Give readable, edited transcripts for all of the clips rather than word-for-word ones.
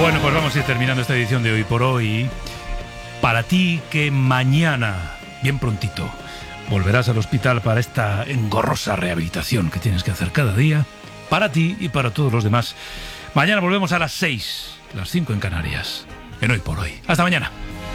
Bueno, pues vamos a ir terminando esta edición de Hoy por Hoy. Para ti que mañana, bien prontito, volverás al hospital para esta engorrosa rehabilitación que tienes que hacer cada día, para ti y para todos los demás. Mañana volvemos a las 6, las 5 en Canarias, en Hoy por Hoy. Hasta mañana.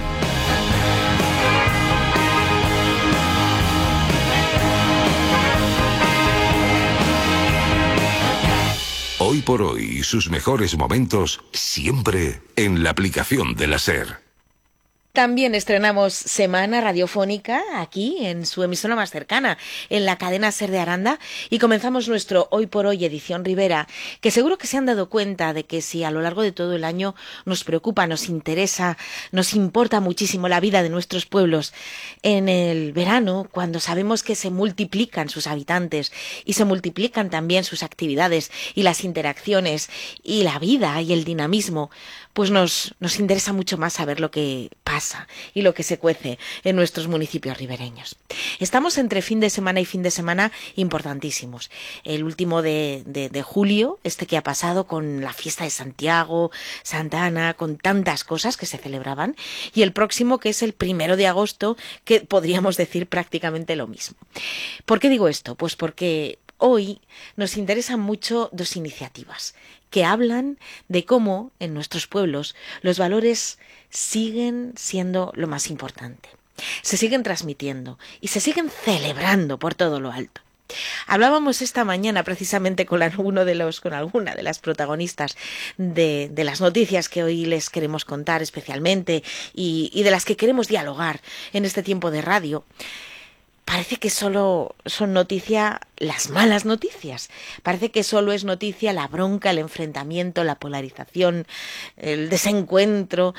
Hoy por Hoy, sus mejores momentos siempre en la aplicación de la SER. También estrenamos semana radiofónica aquí en su emisora más cercana, en la cadena SER de Aranda, y comenzamos nuestro Hoy por Hoy edición Ribera, que seguro que se han dado cuenta de que si a lo largo de todo el año nos preocupa, nos interesa, nos importa muchísimo la vida de nuestros pueblos, en el verano, cuando sabemos que se multiplican sus habitantes y se multiplican también sus actividades y las interacciones y la vida y el dinamismo, pues nos interesa mucho más saber lo que pasa y lo que se cuece en nuestros municipios ribereños. Estamos entre fin de semana y fin de semana importantísimos. El último de julio, este que ha pasado con la fiesta de Santiago, Santa Ana, con tantas cosas que se celebraban, y el próximo que es el 1 de agosto, que podríamos decir prácticamente lo mismo. ¿Por qué digo esto? Pues porque hoy nos interesan mucho dos iniciativas que hablan de cómo en nuestros pueblos los valores siguen siendo lo más importante. Se siguen transmitiendo y se siguen celebrando por todo lo alto. Hablábamos esta mañana precisamente con alguna de las protagonistas de las noticias que hoy les queremos contar especialmente y de las que queremos dialogar en este tiempo de radio. Parece que solo son noticia las malas noticias. Parece que solo es noticia la bronca, el enfrentamiento, la polarización, el desencuentro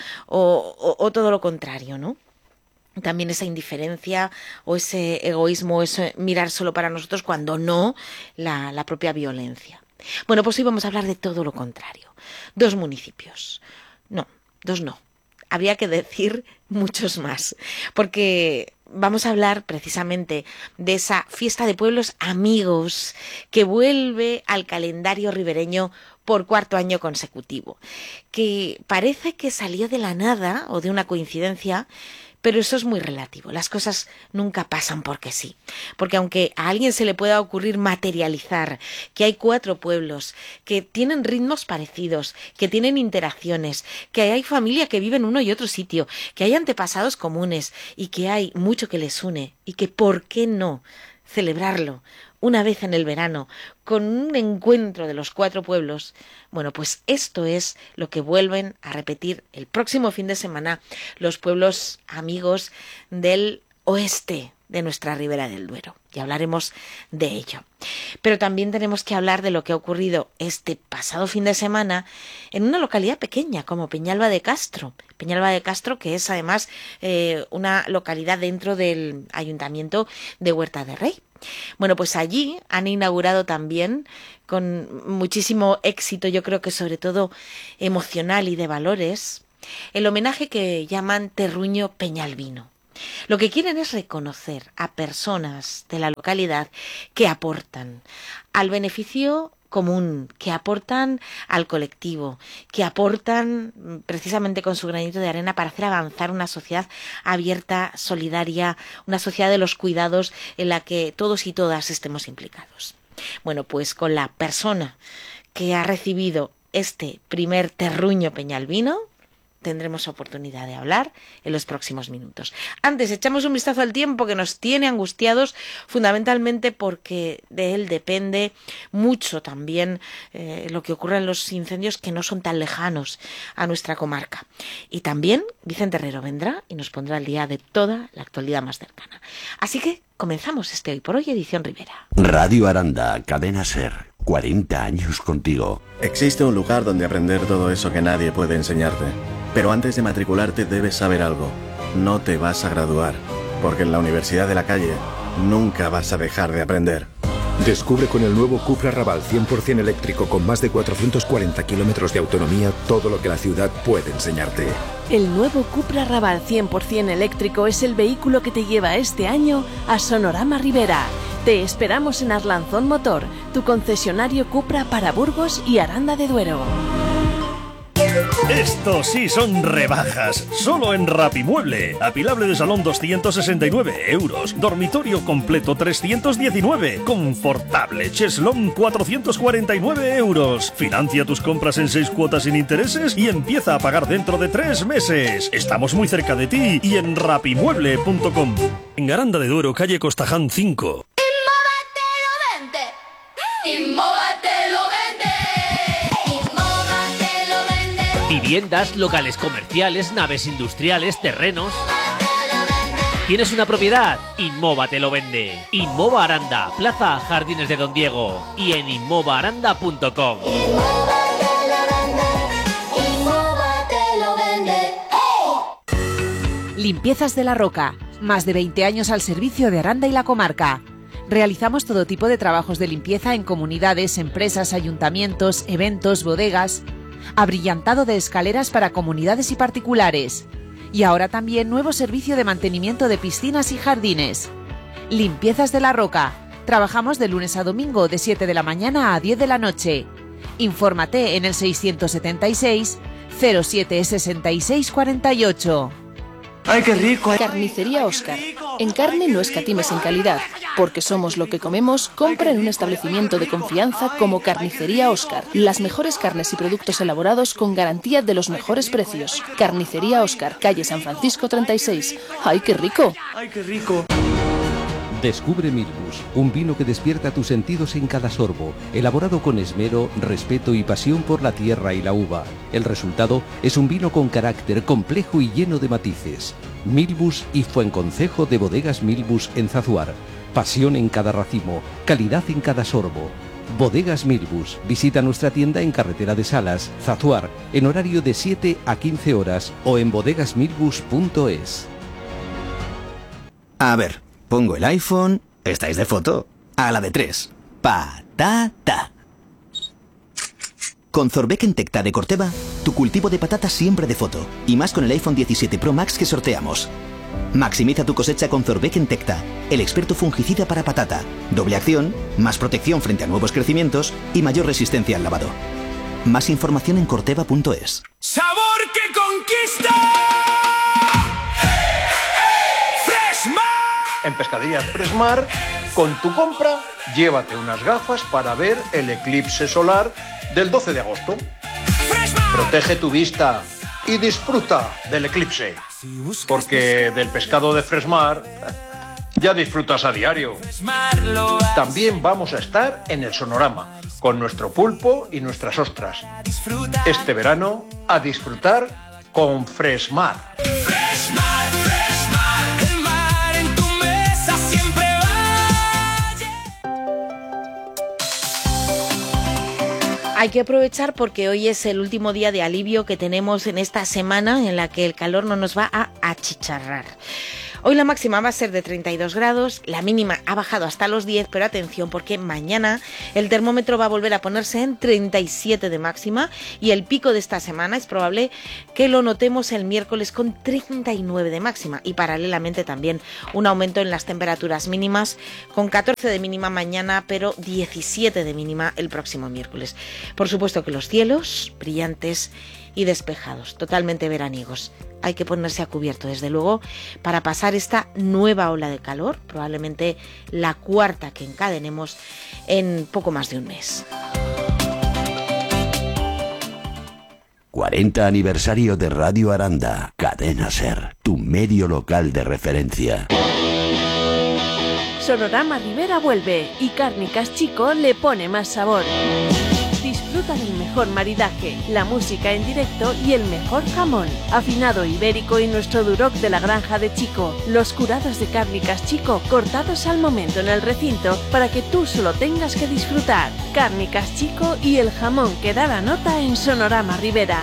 o todo lo contrario, ¿no? También esa indiferencia o ese egoísmo, ese mirar solo para nosotros cuando no la propia violencia. Bueno, pues hoy vamos a hablar de todo lo contrario. 2 municipios. No, 2 no. Habría que decir muchos más, porque vamos a hablar precisamente de esa fiesta de pueblos amigos que vuelve al calendario ribereño por 4º año consecutivo, que parece que salió de la nada o de una coincidencia, pero eso es muy relativo. Las cosas nunca pasan porque sí. Porque aunque a alguien se le pueda ocurrir materializar que hay 4 pueblos que tienen ritmos parecidos, que tienen interacciones, que hay familia que vive en uno y otro sitio, que hay antepasados comunes y que hay mucho que les une y que ¿por qué no celebrarlo una vez en el verano con un encuentro de los 4 pueblos? Bueno, pues esto es lo que vuelven a repetir el próximo fin de semana los pueblos amigos del oeste de nuestra Ribera del Duero. Y hablaremos de ello. Pero también tenemos que hablar de lo que ha ocurrido este pasado fin de semana en una localidad pequeña como Peñalba de Castro. Peñalba de Castro, que es además una localidad dentro del Ayuntamiento de Huerta de Rey. Bueno, pues allí han inaugurado también con muchísimo éxito, yo creo que sobre todo emocional y de valores, el homenaje que llaman Terruño Peñalbino. Lo que quieren es reconocer a personas de la localidad que aportan al beneficio común, que aportan al colectivo, que aportan precisamente con su granito de arena para hacer avanzar una sociedad abierta, solidaria, una sociedad de los cuidados en la que todos y todas estemos implicados. Bueno, pues con la persona que ha recibido este primer terruño peñalbino, tendremos oportunidad de hablar en los próximos minutos. Antes, echamos un vistazo al tiempo que nos tiene angustiados, fundamentalmente porque de él depende mucho también lo que ocurre en los incendios que no son tan lejanos a nuestra comarca. Y también Vicente Herrero vendrá y nos pondrá al día de toda la actualidad más cercana. Así que comenzamos este Hoy por Hoy, edición Ribera. Radio Aranda, cadena SER, 40 años contigo. Existe un lugar donde aprender todo eso que nadie puede enseñarte. Pero antes de matricularte debes saber algo. No te vas a graduar, porque en la Universidad de la Calle nunca vas a dejar de aprender. Descubre con el nuevo Cupra Raval 100% eléctrico con más de 440 kilómetros de autonomía todo lo que la ciudad puede enseñarte. El nuevo Cupra Raval 100% eléctrico es el vehículo que te lleva este año a Sonorama Ribera. Te esperamos en Arlanzón Motor, tu concesionario Cupra para Burgos y Aranda de Duero. Estos sí son rebajas, solo en Rapimueble. Apilable de salón 269 euros, dormitorio completo 319, confortable cheslón 449 euros. Financia tus compras en 6 cuotas sin intereses y empieza a pagar dentro de 3 meses. Estamos muy cerca de ti y en rapimueble.com. En Aranda de Duero, calle Costaján 5. Viviendas, locales comerciales, naves industriales, terrenos. ¿Tienes una propiedad? Inmova te lo vende. Inmova Aranda, Plaza Jardines de Don Diego y en inmovaaranda.com. Limpiezas de la Roca. Más de 20 años al servicio de Aranda y la comarca. Realizamos todo tipo de trabajos de limpieza en comunidades, empresas, ayuntamientos, eventos, bodegas. Abrillantado de escaleras para comunidades y particulares. Y ahora también nuevo servicio de mantenimiento de piscinas y jardines. Limpiezas de la Roca. Trabajamos de lunes a domingo de 7 de la mañana a 10 de la noche. Infórmate en el 676 07 66 48. ¡Ay, qué rico! Carnicería Óscar. En carne no escatimes en calidad. Porque somos lo que comemos, compra en un establecimiento de confianza como Carnicería Óscar. Las mejores carnes y productos elaborados con garantía de los mejores precios. Carnicería Óscar, calle San Francisco 36. ¡Ay, qué rico! ¡Ay, qué rico! Descubre Milbus, un vino que despierta tus sentidos en cada sorbo, elaborado con esmero, respeto y pasión por la tierra y la uva. El resultado es un vino con carácter complejo y lleno de matices. Milbus y Fuenconcejo de Bodegas Milbus en Zazuar. Pasión en cada racimo, calidad en cada sorbo. Bodegas Milbus. Visita nuestra tienda en Carretera de Salas, Zazuar, en horario de 7 a 15 horas o en bodegasmilbus.es. A ver, pongo el iPhone, estáis de foto, a la de 3. Patata. Con Zorbeck Entecta de Corteva, tu cultivo de patatas siempre de foto. Y más con el iPhone 17 Pro Max que sorteamos. Maximiza tu cosecha con Zorbeck Entecta, el experto fungicida para patata. Doble acción, más protección frente a nuevos crecimientos y mayor resistencia al lavado. Más información en corteva.es. ¡Sabor que conquista! En Pescaderías Fresmar, con tu compra, llévate unas gafas para ver el eclipse solar del 12 de agosto. Protege tu vista y disfruta del eclipse, porque del pescado de Fresmar ya disfrutas a diario. También vamos a estar en el Sonorama, con nuestro pulpo y nuestras ostras. Este verano, a disfrutar con Fresmar. Hay que aprovechar porque hoy es el último día de alivio que tenemos en esta semana en la que el calor no nos va a achicharrar. Hoy la máxima va a ser de 32 grados, la mínima ha bajado hasta los 10, pero atención porque mañana el termómetro va a volver a ponerse en 37 de máxima y el pico de esta semana es probable que lo notemos el miércoles con 39 de máxima y paralelamente también un aumento en las temperaturas mínimas con 14 de mínima mañana, pero 17 de mínima el próximo miércoles. Por supuesto que los cielos brillantes y despejados, totalmente veraniegos. Hay que ponerse a cubierto, desde luego, para pasar esta nueva ola de calor, probablemente la cuarta que encadenemos en poco más de un mes. 40 aniversario de Radio Aranda. Cadena SER, tu medio local de referencia. Sonorama Rivera vuelve y Cárnicas Chico le pone más sabor. Disfruta del mejor maridaje, la música en directo y el mejor jamón. Afinado ibérico y nuestro duroc de la granja de Chico. Los curados de Cárnicas Chico cortados al momento en el recinto para que tú solo tengas que disfrutar. Cárnicas Chico y el jamón que da la nota en Sonorama Rivera.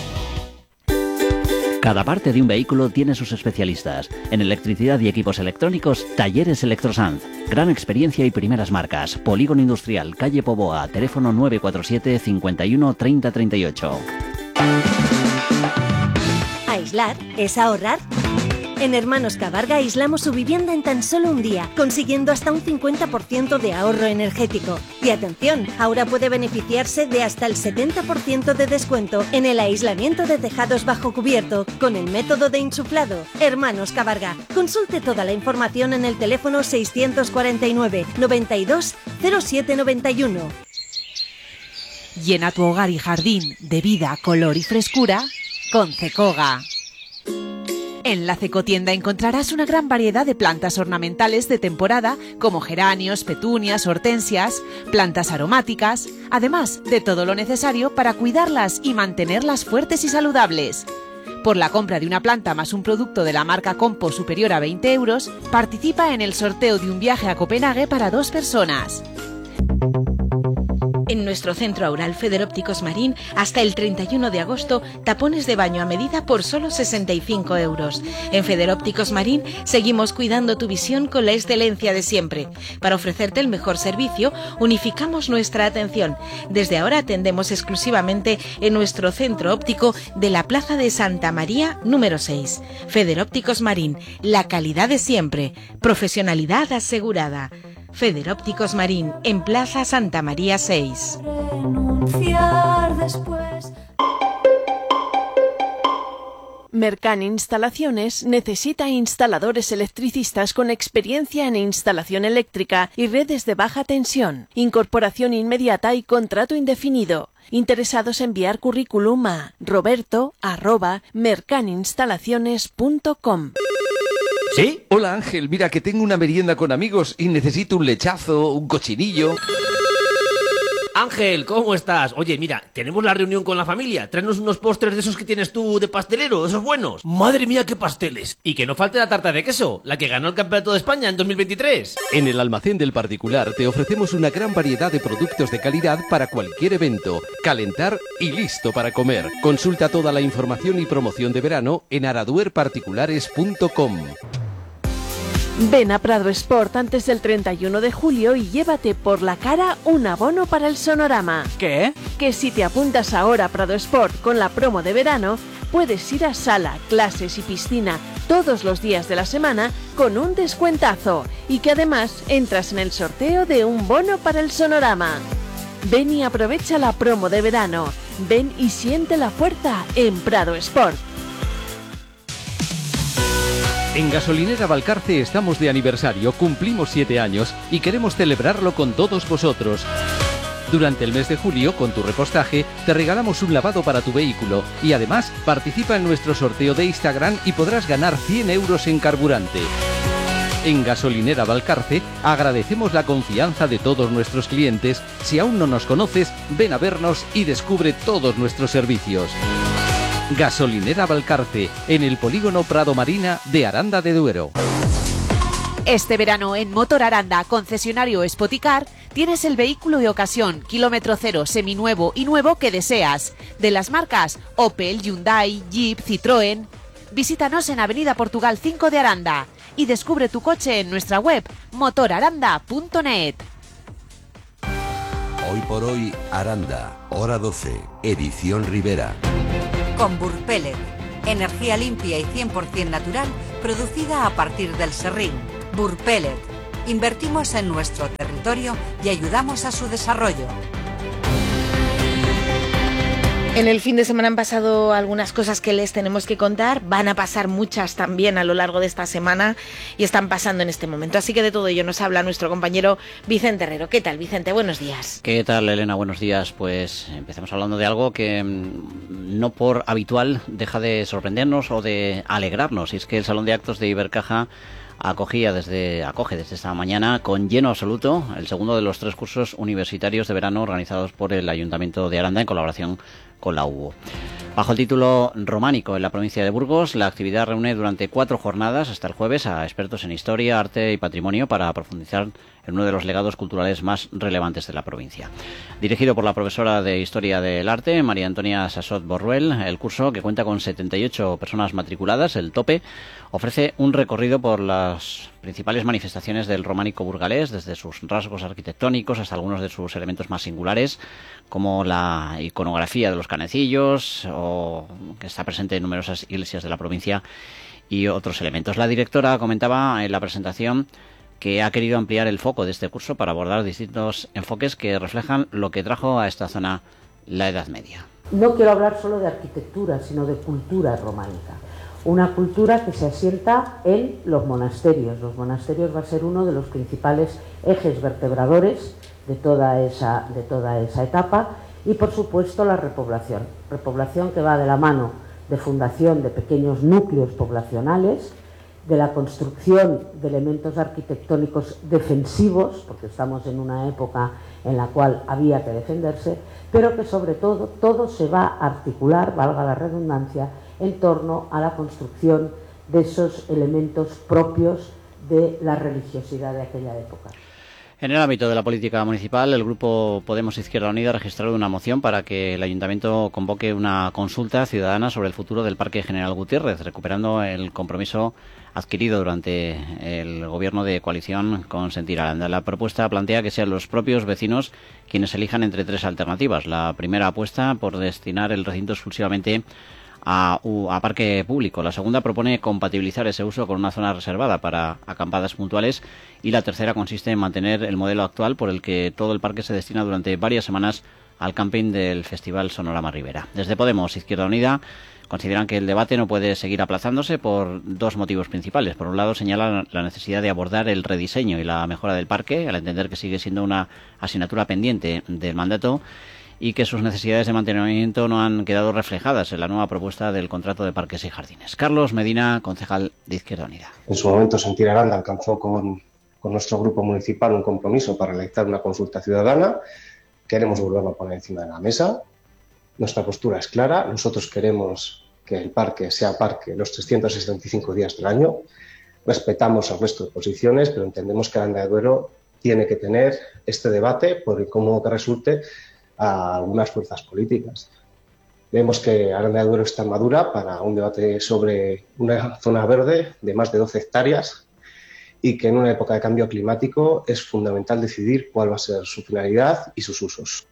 Cada parte de un vehículo tiene sus especialistas. En electricidad y equipos electrónicos, Talleres Electrosanz. Gran experiencia y primeras marcas. Polígono Industrial, calle Poboa, teléfono 947 51 30 38. Aislar es ahorrar. En Hermanos Cabarga aislamos su vivienda en tan solo un día, consiguiendo hasta un 50% de ahorro energético. Y atención, ahora puede beneficiarse de hasta el 70% de descuento en el aislamiento de tejados bajo cubierto con el método de insuflado. Hermanos Cabarga. Consulte toda la información en el teléfono 649 92 0791. Llena tu hogar y jardín de vida, color y frescura con Cecoga. En la Cecotienda encontrarás una gran variedad de plantas ornamentales de temporada como geranios, petunias, hortensias, plantas aromáticas, además de todo lo necesario para cuidarlas y mantenerlas fuertes y saludables. Por la compra de una planta más un producto de la marca Compo superior a 20 euros, participa en el sorteo de un viaje a Copenhague para 2 personas. En nuestro centro Aural Federópticos Marín, hasta el 31 de agosto, tapones de baño a medida por solo 65 euros. En Federópticos Marín seguimos cuidando tu visión con la excelencia de siempre. Para ofrecerte el mejor servicio, unificamos nuestra atención. Desde ahora atendemos exclusivamente en nuestro centro óptico de la Plaza de Santa María, número 6. Federópticos Marín, la calidad de siempre, profesionalidad asegurada. Federópticos Marín, en Plaza Santa María 6. Mercan Instalaciones necesita instaladores electricistas con experiencia en instalación eléctrica y redes de baja tensión, incorporación inmediata y contrato indefinido. Interesados en enviar currículum a roberto@mercaninstalaciones.com. ¿Sí? Hola Ángel, mira que tengo una merienda con amigos y necesito un lechazo, un cochinillo. Ángel, ¿cómo estás? Oye, mira, tenemos la reunión con la familia. Tráenos unos postres de esos que tienes tú de pastelero, esos buenos. Madre mía, qué pasteles. Y que no falte la tarta de queso, la que ganó el Campeonato de España en 2023. En el almacén del particular te ofrecemos una gran variedad de productos de calidad para cualquier evento, calentar y listo para comer. Consulta toda la información y promoción de verano en araduerparticulares.com. Ven a Prado Sport antes del 31 de julio y llévate por la cara un abono para el sonorama. ¿Qué? Que si te apuntas ahora a Prado Sport con la promo de verano, puedes ir a sala, clases y piscina todos los días de la semana con un descuentazo y que además entras en el sorteo de un bono para el sonorama. Ven y aprovecha la promo de verano. Ven y siente la fuerza en Prado Sport. En Gasolinera Valcarce estamos de aniversario, cumplimos 7 años y queremos celebrarlo con todos vosotros. Durante el mes de julio, con tu repostaje, te regalamos un lavado para tu vehículo y además participa en nuestro sorteo de Instagram y podrás ganar 100 euros en carburante. En Gasolinera Valcarce agradecemos la confianza de todos nuestros clientes. Si aún no nos conoces, ven a vernos y descubre todos nuestros servicios. Gasolinera Valcarce, en el polígono Prado Marina de Aranda de Duero. Este verano en Motor Aranda, concesionario Spoticar, tienes el vehículo de ocasión, kilómetro cero, seminuevo y nuevo que deseas. De las marcas Opel, Hyundai, Jeep, Citroën. Visítanos en Avenida Portugal 5 de Aranda y descubre tu coche en nuestra web motoraranda.net. Hoy por hoy, Aranda, hora 12, edición Rivera. Con Burpellet, energía limpia y 100% natural, producida a partir del serrín. Burpellet, invertimos en nuestro territorio y ayudamos a su desarrollo. En el fin de semana han pasado algunas cosas que les tenemos que contar, van a pasar muchas también a lo largo de esta semana y están pasando en este momento. Así que de todo ello nos habla nuestro compañero Vicente Herrero. ¿Qué tal, Vicente? Buenos días. ¿Qué tal, Elena? Buenos días. Pues empecemos hablando de algo que no por habitual deja de sorprendernos o de alegrarnos. Y es que el Salón de Actos de Ibercaja acoge desde esta mañana con lleno absoluto el segundo de los 3 cursos universitarios de verano organizados por el Ayuntamiento de Aranda en colaboración con la UBO. Bajo el título Románico en la provincia de Burgos, la actividad reúne durante 4 jornadas hasta el jueves a expertos en historia, arte y patrimonio para profundizar en uno de los legados culturales más relevantes de la provincia. Dirigido por la profesora de Historia del Arte, María Antonia Sassot Borruel, el curso, que cuenta con 78 personas matriculadas, el tope, ofrece un recorrido por las principales manifestaciones del románico burgalés, desde sus rasgos arquitectónicos hasta algunos de sus elementos más singulares, como la iconografía de los canecillos, o que está presente en numerosas iglesias de la provincia, y otros elementos. La directora comentaba en la presentación que ha querido ampliar el foco de este curso para abordar distintos enfoques que reflejan lo que trajo a esta zona la Edad Media. No quiero hablar solo de arquitectura, sino de cultura románica. Una cultura que se asienta en los monasterios. Los monasterios va a ser uno de los principales ejes vertebradores de toda esa etapa, y por supuesto la repoblación. Repoblación que va de la mano de fundación de pequeños núcleos poblacionales, de la construcción de elementos arquitectónicos defensivos, porque estamos en una época en la cual había que defenderse, pero que sobre todo se va a articular, valga la redundancia, en torno a la construcción de esos elementos propios de la religiosidad de aquella época. En el ámbito de la política municipal, el grupo Podemos Izquierda Unida ha registrado una moción para que el Ayuntamiento convoque una consulta ciudadana sobre el futuro del Parque General Gutiérrez, recuperando el compromiso adquirido durante el gobierno de coalición con Sentir Aranda. La propuesta plantea que sean los propios vecinos quienes elijan entre tres alternativas. La primera apuesta por destinar el recinto exclusivamente a parque público. La segunda propone compatibilizar ese uso con una zona reservada para acampadas puntuales, y la tercera consiste en mantener el modelo actual por el que todo el parque se destina durante varias semanas al camping del Festival Sonorama Ribera. Desde Podemos Izquierda Unida consideran que el debate no puede seguir aplazándose por dos motivos principales. Por un lado, señalan la necesidad de abordar el rediseño y la mejora del parque, al entender que sigue siendo una asignatura pendiente del mandato y que sus necesidades de mantenimiento no han quedado reflejadas en la nueva propuesta del contrato de parques y jardines. Carlos Medina, concejal de Izquierda Unida. En su momento, Sentir Aranda alcanzó con nuestro grupo municipal un compromiso para realizar una consulta ciudadana. Queremos volverlo a poner encima de la mesa. Nuestra postura es clara. Nosotros queremos que el parque sea parque los 365 días del año. Respetamos al resto de posiciones, pero entendemos que Aranda de Duero tiene que tener este debate por el cómo que resulte a algunas fuerzas políticas. Vemos que Aranda de Duero está madura para un debate sobre una zona verde de más de 12 hectáreas y que en una época de cambio climático es fundamental decidir cuál va a ser su finalidad y sus usos.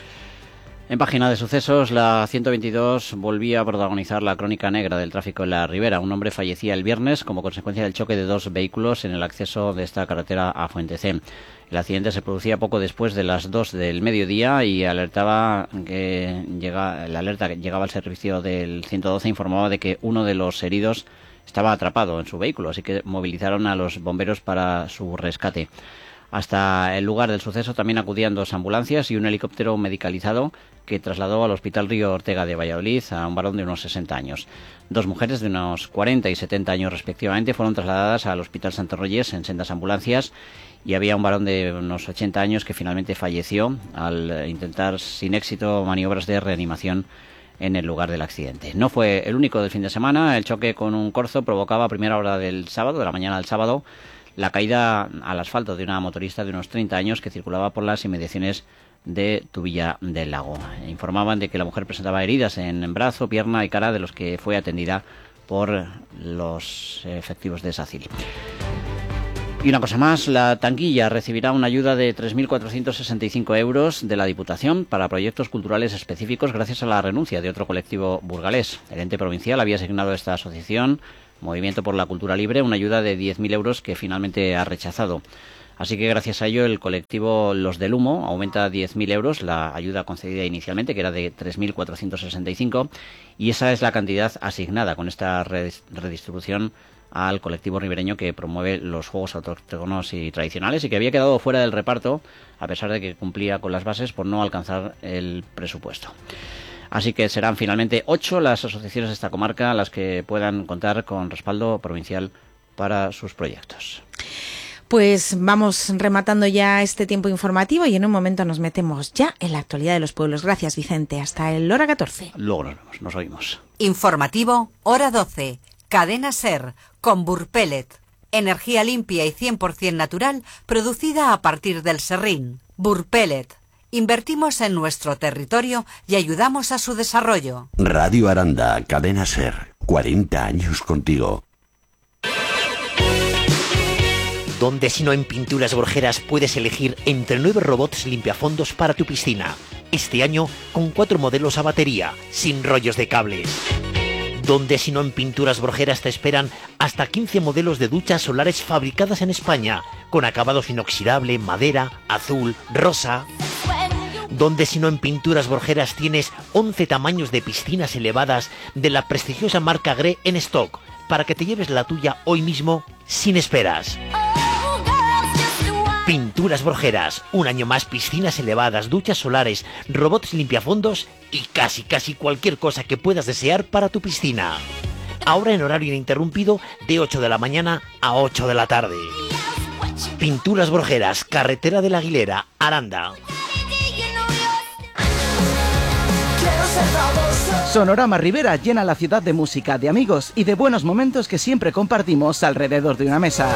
En página de sucesos, la 122 volvía a protagonizar la crónica negra del tráfico en la Ribera. Un hombre fallecía el viernes como consecuencia del choque de dos vehículos en el acceso de esta carretera a Fuente C. El accidente se producía poco después de las 2 del mediodía y la alerta que llegaba al servicio del 112 informaba de que uno de los heridos estaba atrapado en su vehículo, así que movilizaron a los bomberos para su rescate. Hasta el lugar del suceso también acudían 2 ambulancias y un helicóptero medicalizado que trasladó al Hospital Río Ortega de Valladolid a un varón de unos 60 años. 2 mujeres de unos 40 y 70 años respectivamente fueron trasladadas al Hospital Santo Royes en sendas ambulancias, y había un varón de unos 80 años que finalmente falleció al intentar sin éxito maniobras de reanimación en el lugar del accidente. No fue el único del fin de semana. El choque con un corzo provocaba a primera hora del sábado, de la mañana del sábado, la caída al asfalto de una motorista de unos 30 años que circulaba por las inmediaciones de Tubilla del Lago. Informaban de que la mujer presentaba heridas en brazo, pierna y cara, de los que fue atendida por los efectivos de SACIL. Y una cosa más, la Tanguilla recibirá una ayuda de 3.465 euros de la Diputación para proyectos culturales específicos gracias a la renuncia de otro colectivo burgalés. El ente provincial había asignado a esta asociación, Movimiento por la Cultura Libre, una ayuda de 10.000 euros que finalmente ha rechazado. Así que gracias a ello el colectivo Los del Humo aumenta 10.000 euros la ayuda concedida inicialmente, que era de 3.465, y esa es la cantidad asignada con esta redistribución al colectivo ribereño que promueve los juegos autóctonos y tradicionales y que había quedado fuera del reparto a pesar de que cumplía con las bases por no alcanzar el presupuesto. Así que serán finalmente 8 las asociaciones de esta comarca las que puedan contar con respaldo provincial para sus proyectos. Pues vamos rematando ya este tiempo informativo y en un momento nos metemos ya en la actualidad de los pueblos. Gracias, Vicente. Hasta el hora 14. Luego nos vemos, nos oímos. Informativo, hora 12. Cadena SER, con Burpellet. Energía limpia y 100% natural, producida a partir del serrín. Burpellet. Invertimos en nuestro territorio y ayudamos a su desarrollo. Radio Aranda, Cadena SER. 40 años contigo. Donde si no en Pinturas Borjeras puedes elegir entre 9 robots limpiafondos para tu piscina. Este año con 4 modelos a batería, sin rollos de cables. Donde si no en Pinturas Borjeras te esperan hasta 15 modelos de duchas solares fabricadas en España, con acabados inoxidable, madera, azul, rosa. Donde si no en Pinturas Borjeras tienes 11 tamaños de piscinas elevadas de la prestigiosa marca Gré en stock, para que te lleves la tuya hoy mismo sin esperas. Pinturas Borjeras, un año más piscinas elevadas, duchas solares, robots limpiafondos y casi cualquier cosa que puedas desear para tu piscina. Ahora en horario ininterrumpido de 8 de la mañana a 8 de la tarde. Pinturas Borjeras, carretera de la Aguilera, Aranda. Sonorama Rivera llena la ciudad de música, de amigos y de buenos momentos que siempre compartimos alrededor de una mesa.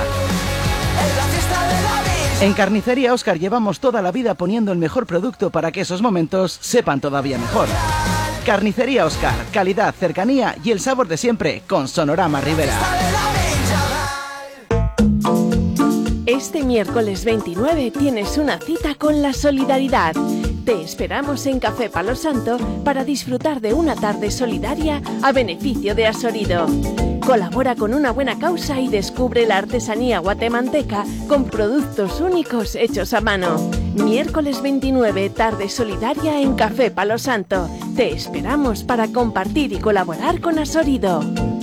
En Carnicería Óscar llevamos toda la vida poniendo el mejor producto para que esos momentos sepan todavía mejor. Carnicería Óscar, calidad, cercanía y el sabor de siempre con Sonorama Rivera. Este miércoles 29 tienes una cita con la solidaridad. Te esperamos en Café Palo Santo para disfrutar de una tarde solidaria a beneficio de Asorido. Colabora con una buena causa y descubre la artesanía guatemalteca con productos únicos hechos a mano. Miércoles 29, tarde solidaria en Café Palo Santo. Te esperamos para compartir y colaborar con Asorido.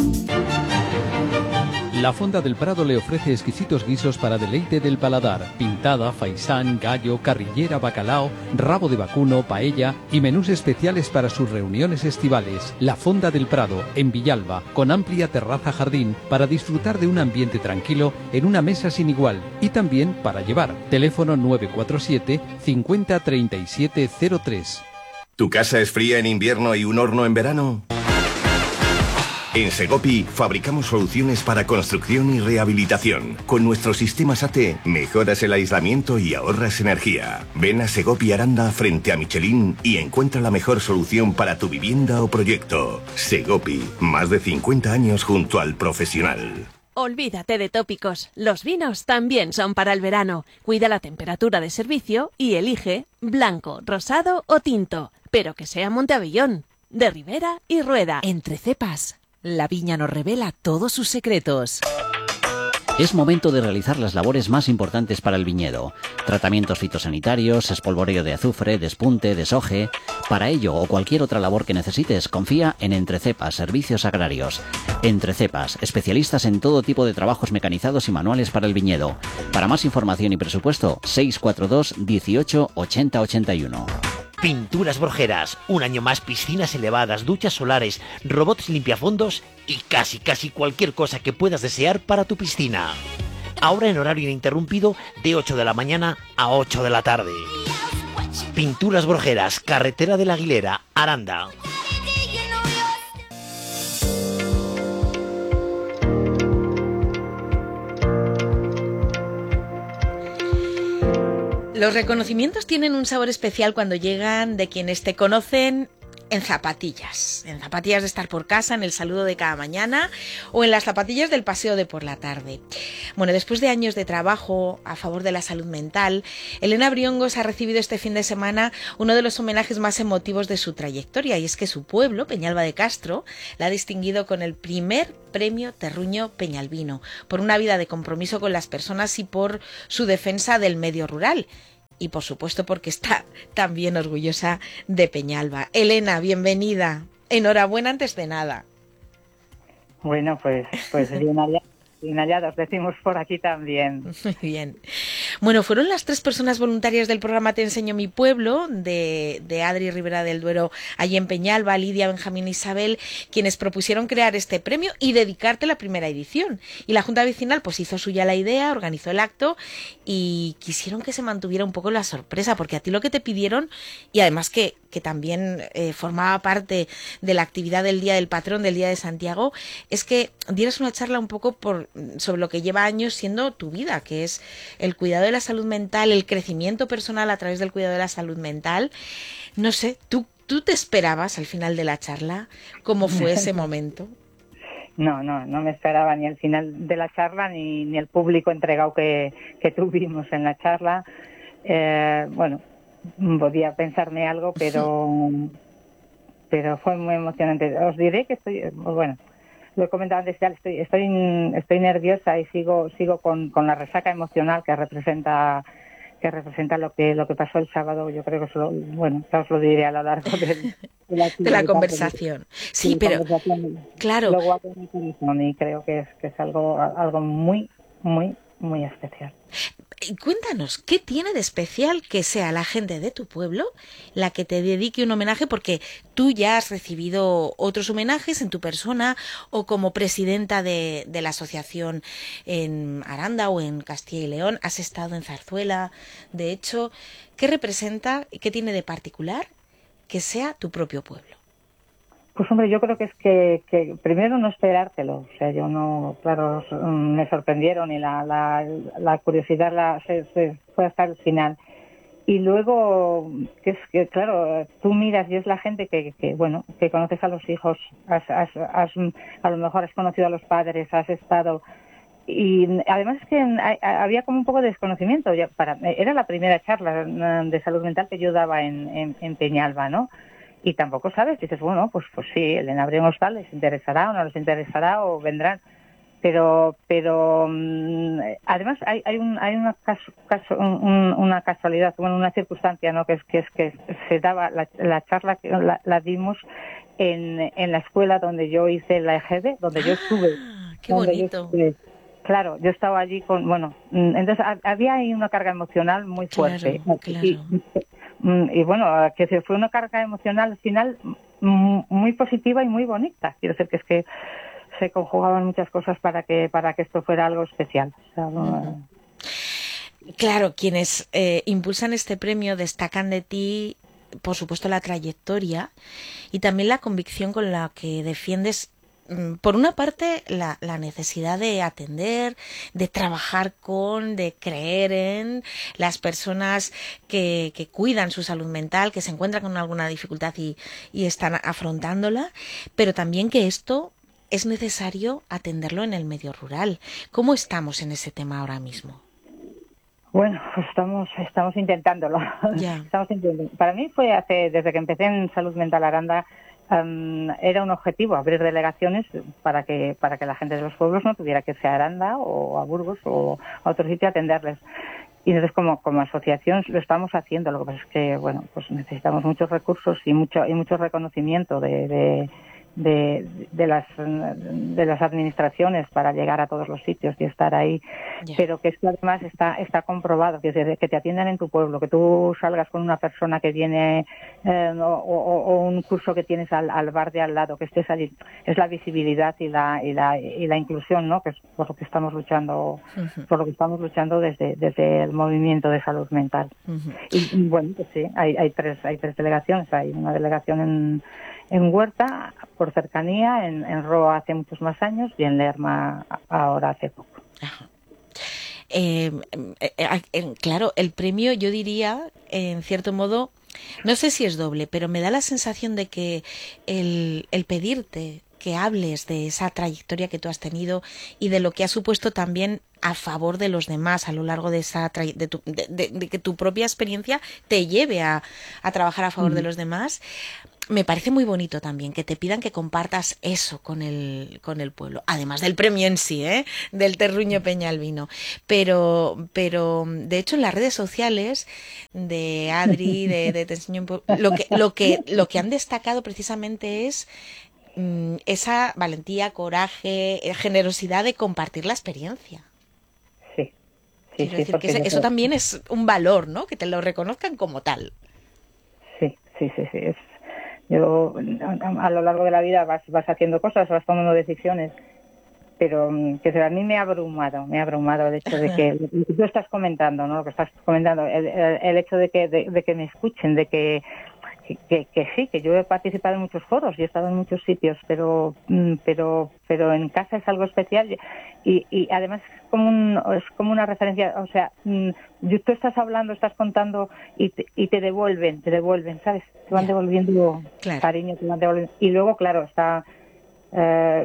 La Fonda del Prado le ofrece exquisitos guisos para deleite del paladar: pintada, faisán, gallo, carrillera, bacalao, rabo de vacuno, paella y menús especiales para sus reuniones estivales. La Fonda del Prado, en Villalba, con amplia terraza jardín para disfrutar de un ambiente tranquilo en una mesa sin igual y también para llevar. Teléfono 947 50 37 03. ¿Tu casa es fría en invierno y un horno en verano? En Segopi fabricamos soluciones para construcción y rehabilitación. Con nuestro sistema SATE mejoras el aislamiento y ahorras energía. Ven a Segopi Aranda frente a Michelin y encuentra la mejor solución para tu vivienda o proyecto. Segopi, más de 50 años junto al profesional. Olvídate de tópicos. Los vinos también son para el verano. Cuida la temperatura de servicio y elige blanco, rosado o tinto, pero que sea Monteavellón, de Ribera y Rueda. Entre cepas, la viña nos revela todos sus secretos. Es momento de realizar las labores más importantes para el viñedo: tratamientos fitosanitarios, espolvoreo de azufre, despunte, deshoje. Para ello o cualquier otra labor que necesites, confía en Entrecepas Servicios Agrarios. Entrecepas, especialistas en todo tipo de trabajos mecanizados y manuales para el viñedo. Para más información y presupuesto, 642 18 80 81. Pinturas Borjeras, un año más piscinas elevadas, duchas solares, robots limpiafondos y casi cualquier cosa que puedas desear para tu piscina. Ahora en horario ininterrumpido de 8 de la mañana a 8 de la tarde. Pinturas Borjeras, carretera de la Aguilera, Aranda. Los reconocimientos tienen un sabor especial cuando llegan de quienes te conocen en zapatillas de estar por casa, en el saludo de cada mañana o en las zapatillas del paseo de por la tarde. Bueno, después de años de trabajo a favor de la salud mental, Elena Briongos ha recibido este fin de semana uno de los homenajes más emotivos de su trayectoria, y es que su pueblo, Peñalba de Castro, la ha distinguido con el primer premio Terruño Peñalbino por una vida de compromiso con las personas y por su defensa del medio rural. Y por supuesto porque está también orgullosa de Peñalba. Elena, bienvenida. Enhorabuena antes de nada. Bueno, pues bien hallados, decimos por aquí también. Muy bien. Bueno, fueron las 3 personas voluntarias del programa Te Enseño Mi Pueblo, de Adri Ribera del Duero, allí en Peñalba, Lidia, Benjamín, Isabel, quienes propusieron crear este premio y dedicarte la primera edición. Y la Junta Vecinal pues hizo suya la idea, organizó el acto y quisieron que se mantuviera un poco la sorpresa, porque a ti lo que te pidieron, y además que también formaba parte de la actividad del Día del Patrón, del Día de Santiago, es que dieras una charla un poco sobre lo que lleva años siendo tu vida, que es el cuidado de la salud mental, el crecimiento personal a través del cuidado de la salud mental. No sé, ¿tú te esperabas al final de la charla? ¿Cómo fue ese momento? No me esperaba ni el final de la charla ni el público entregado que tuvimos en la charla. Bueno, podía pensarme algo, pero fue muy emocionante. Os diré que bueno, lo he comentado antes, ya estoy nerviosa y sigo con la resaca emocional que representa lo que pasó el sábado. Yo creo que ya os lo diré a lo largo de la conversación. Sí, pero claro. Lo guardo en mi corazón y creo que es algo muy, muy, muy especial. Cuéntanos, ¿qué tiene de especial que sea la gente de tu pueblo la que te dedique un homenaje? Porque tú ya has recibido otros homenajes en tu persona o como presidenta de la asociación en Aranda o en Castilla y León, has estado en Zarzuela. De hecho, ¿qué representa y qué tiene de particular que sea tu propio pueblo? Pues hombre, yo creo que es que primero no esperártelo. O sea, yo no, claro, me sorprendieron y la curiosidad se fue hasta el final. Y luego, que claro, tú miras y es la gente que conoces a los hijos, a lo mejor has conocido a los padres, has estado. Y además es que había como un poco de desconocimiento. Era la primera charla de salud mental que yo daba en Peñalba, ¿no? Y tampoco sabes, dices, bueno, pues sí, el Enabrión Hostal les interesará o no les interesará o vendrán. Pero además hay una casualidad, una circunstancia, ¿no? Que se daba la charla que la dimos en la escuela donde yo hice la EGB, donde yo estuve. ¡Qué bonito! Claro, yo estaba allí entonces había ahí una carga emocional muy fuerte. Claro. Y bueno, que fue una carga emocional al final muy positiva y muy bonita. Quiero decir que es que se conjugaban muchas cosas para que esto fuera algo especial. O sea, Claro, quienes impulsan este premio destacan de ti, por supuesto, la trayectoria y también la convicción con la que defiendes, por una parte, la necesidad de atender, de trabajar de creer en las personas que cuidan su salud mental, que se encuentran con alguna dificultad y están afrontándola, pero también que esto es necesario atenderlo en el medio rural. ¿Cómo estamos en ese tema ahora mismo? Bueno, pues estamos intentándolo. Ya. Para mí fue desde que empecé en Salud Mental Aranda, era un objetivo abrir delegaciones para que la gente de los pueblos no tuviera que irse a Aranda o a Burgos o a otro sitio a atenderles. Y entonces como asociación lo estamos haciendo. Lo que pasa es que pues necesitamos muchos recursos y mucho reconocimiento de las administraciones para llegar a todos los sitios y estar ahí. Yeah. Pero que esto además está comprobado, que te atiendan en tu pueblo, que tú salgas con una persona que viene o un curso que tienes al bar de al lado, que estés allí, es la visibilidad y la inclusión, ¿no? Que es por lo que estamos luchando, por lo que estamos luchando desde el movimiento de salud mental. Y bueno, pues sí, hay tres delegaciones. Hay una delegación en Huerta, por cercanía, en Roa hace muchos más años y en Lerma ahora hace poco. Claro, el premio, yo diría, en cierto modo, no sé si es doble, pero me da la sensación de que el pedirte que hables de esa trayectoria que tú has tenido y de lo que ha supuesto también a favor de los demás a lo largo de de que tu propia experiencia te lleve a trabajar a favor de los demás. Me parece muy bonito también que te pidan que compartas eso con el pueblo, además del premio en sí, del Terruño Peñalbino. Pero de hecho en las redes sociales de Adri, de Te enseño un poco, lo que han destacado precisamente es esa valentía, coraje, generosidad de compartir la experiencia. Sí. Quiero decir que eso también es un valor, ¿no? Que te lo reconozcan como tal. Sí. Yo, a lo largo de la vida vas haciendo cosas, vas tomando decisiones, pero que a mí me ha abrumado el hecho de que lo que tú estás comentando, ¿no? Lo que estás comentando, el hecho de que me escuchen, de que sí, que yo he participado en muchos foros y he estado en muchos sitios, pero en casa es algo especial y además es como una referencia, o sea, tú estás hablando, estás contando y te devuelven, ¿sabes? Te van devolviendo cariño, te van devolviendo. Y luego, claro, está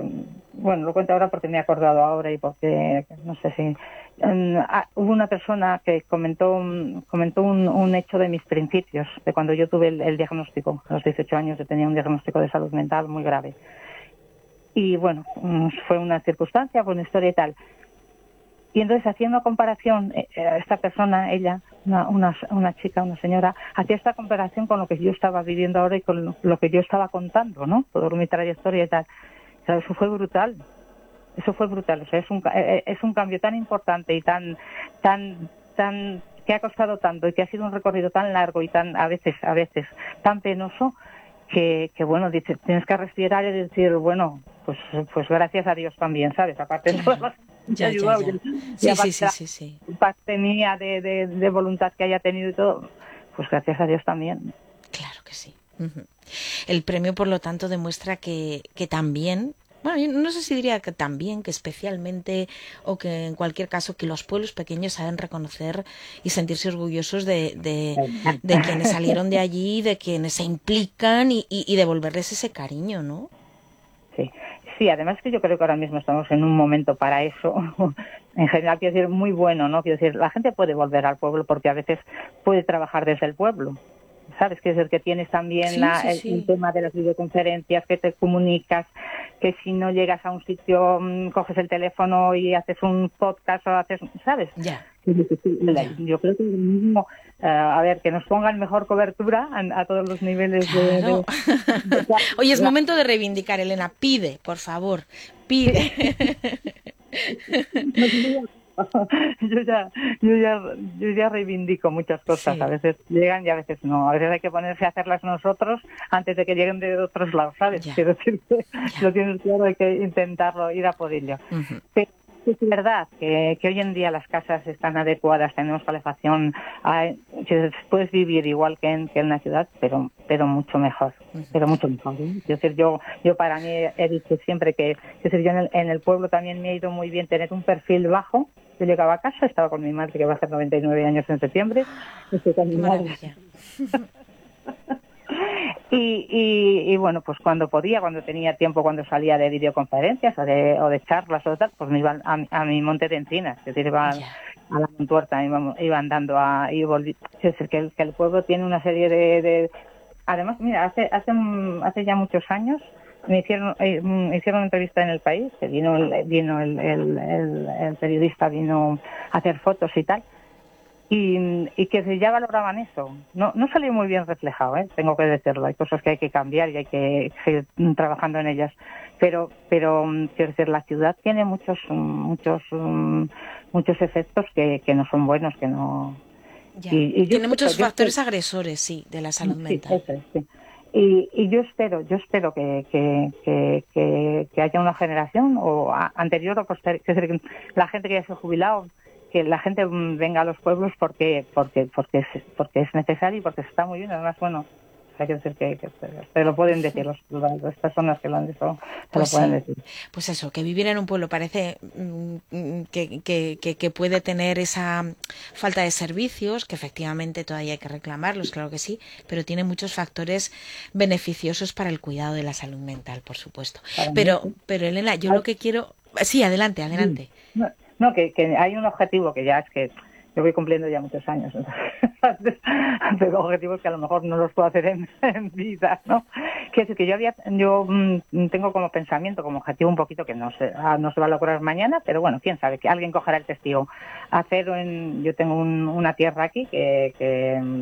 bueno, lo cuento ahora porque me he acordado ahora y porque, no sé si... hubo una persona que comentó un hecho de mis principios, de cuando yo tuve el diagnóstico. A los 18 años yo tenía un diagnóstico de salud mental muy grave. Y bueno, fue una circunstancia, fue una historia y tal. Y entonces hacía una comparación, esta persona, ella, una chica, una señora, hacía esta comparación con lo que yo estaba viviendo ahora y con lo que yo estaba contando, ¿no? Toda mi trayectoria y tal. O sea, eso fue brutal. Eso fue brutal. O sea, es un cambio tan importante y tan que ha costado tanto y que ha sido un recorrido tan largo y tan a veces tan penoso que bueno, dices, tienes que respirar y decir, bueno, pues gracias a Dios también, ¿sabes? Aparte de todas las ya. Sí. Parte mía de voluntad que haya tenido y todo, pues gracias a Dios también. Claro que sí. Uh-huh. El premio, por lo tanto, demuestra que también, bueno, yo no sé si diría que también, que especialmente, o que en cualquier caso, que los pueblos pequeños saben reconocer y sentirse orgullosos de quienes salieron de allí, de quienes se implican y devolverles ese cariño, ¿no? Sí, además que yo creo que ahora mismo estamos en un momento para eso, en general, quiero decir, muy bueno, ¿no? Quiero decir, la gente puede volver al pueblo porque a veces puede trabajar desde el pueblo, ¿sabes? Quiero decir, que tienes también el tema de las videoconferencias, que te comunicas, que si no llegas a un sitio, coges el teléfono y haces un podcast o haces, ¿sabes? Ya. Yo creo que mismo, a ver, que nos pongan mejor cobertura a todos los niveles. Claro. Oye, es momento de reivindicar, Elena. Pide, por favor, pide. Yo ya reivindico muchas cosas. Sí. A veces llegan y a veces no. A veces hay que ponerse a hacerlas nosotros antes de que lleguen de otros lados, ¿sabes? Quiero decir que lo tienes claro, hay que intentarlo, ir a por ello. Uh-huh. Pero es verdad que hoy en día las casas están adecuadas, tenemos calefacción, puedes vivir igual que en la ciudad, pero mucho mejor, pero mucho mejor, ¿eh? Es decir, yo para mí he dicho siempre que yo en el pueblo también me ha ido muy bien tener un perfil bajo. Yo llegaba a casa, estaba con mi madre que va a hacer 99 años en septiembre, estoy con mi madre. Y bueno, pues cuando tenía tiempo, cuando salía de videoconferencias o de charlas o tal, pues me iba a mi monte de encinas, es decir, iba a la Montuerta, iba andando y volví. Es decir, que el pueblo tiene una serie de... Además, mira, hace ya muchos años me hicieron una entrevista en El País, que vino el periodista, vino a hacer fotos y tal. Y que ya valoraban eso. No salió muy bien reflejado, tengo que decirlo. Hay cosas que hay que cambiar y hay que seguir trabajando en ellas. Pero quiero decir, la ciudad tiene muchos efectos que no son buenos, que no... Y tiene muchos factores agresores, sí, de la salud mental. Sí. Y yo espero que haya una generación o anterior o posterior, es decir, que la gente que ya se ha jubilado, que la gente venga a los pueblos porque es necesario y porque está muy bien. Además, bueno, hay que decir que te lo pueden decir las personas que lo han dicho, lo pueden decir. Pues eso, que vivir en un pueblo parece que puede tener esa falta de servicios, que efectivamente todavía hay que reclamarlos, claro que sí, pero tiene muchos factores beneficiosos para el cuidado de la salud mental, por supuesto. Pero Elena, yo lo que quiero... Sí, adelante. No, que hay un objetivo que ya es que yo voy cumpliendo ya muchos años, entonces tengo objetivos que a lo mejor no los puedo hacer en vida, ¿no? Que es que yo tengo como pensamiento, como objetivo un poquito que no se va a lograr mañana, pero bueno, quién sabe, que alguien cogerá el testigo. Yo tengo una tierra aquí que